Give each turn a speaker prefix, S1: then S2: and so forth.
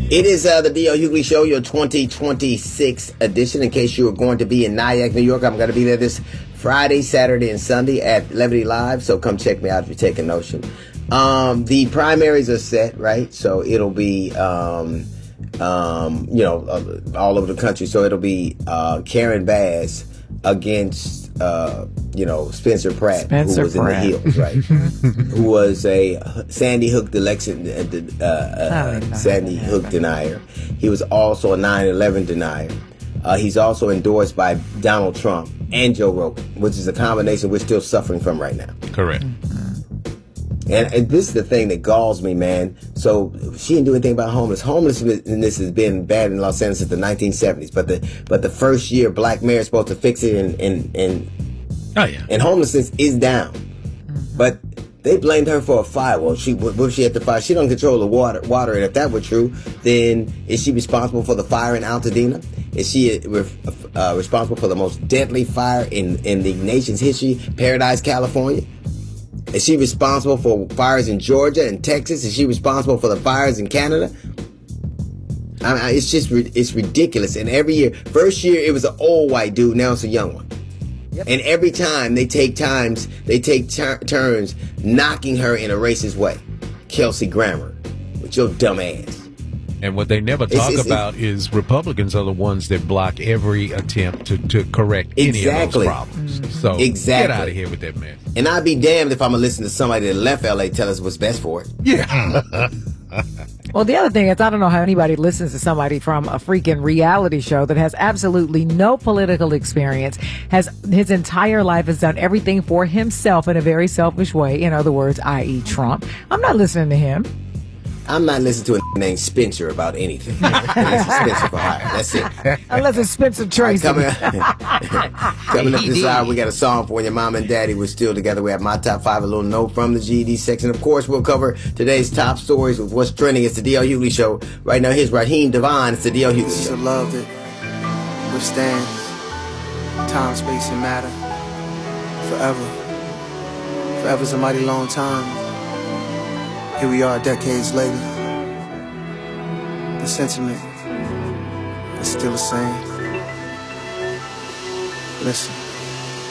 S1: It is the D.L. Hughley Show, your 2026 edition. In case you are going to be in Nyack, New York, I'm going to be there this Friday, Saturday, and Sunday at Levity Live. So come check me out if you're taking notion. The primaries are set, right? So it'll be, all over the country. So it'll be Karen Bass against, Spencer Pratt, who was in the Hills, right? Who was a Sandy Hook Sandy Hook denier. He was also a 9/11 denier. He's also endorsed by Donald Trump and Joe Rogan, which is a combination we're still suffering from right now.
S2: Correct.
S1: And this is the thing that galls me, man. So she didn't do anything about homelessness has been bad in Los Angeles since the 1970s. But the first year black mayor is supposed to fix it, and homelessness is down. But they blamed her for a fire. Well, she had the fire. She don't control the water. And if that were true, then is she responsible for the fire in Altadena? Is she responsible for the most deadly fire in the nation's history, Paradise, California? Is she responsible for fires in Georgia and Texas? Is she responsible for the fires in Canada? It's ridiculous. And every year, first year it was an old white dude, now it's a young one. Yep. And every time they take turns knocking her in a racist way. Kelsey Grammer, with your dumb ass.
S2: And what they never talk about is Republicans are the ones that block every attempt to correct any of those problems. So get out of here with that mess.
S1: And I'd be damned if I'm going to listen to somebody that left L.A. tell us what's best for it.
S2: Yeah.
S3: Well, the other thing is, I don't know how anybody listens to somebody from a freaking reality show that has absolutely no political experience, has his entire life has done everything for himself in a very selfish way. In other words, i.e. Trump. I'm not listening to him.
S1: I'm not listening to a named Spencer about anything. Spencer for hire. That's it.
S3: Unless it's Spencer Tracy.
S1: Coming up this hour, we got a song for when your mom and daddy were still together. We have my top 5, a little note from the GED section. Of course, we'll cover today's top stories with what's trending. It's the D.L. Hughley Show. Right now, here's Raheem Devon. It's the D.L. Hughley Show.
S4: It's a love that withstands time, space, and matter forever. Forever's a mighty long time. Here we are decades later. The sentiment is still the same. Listen.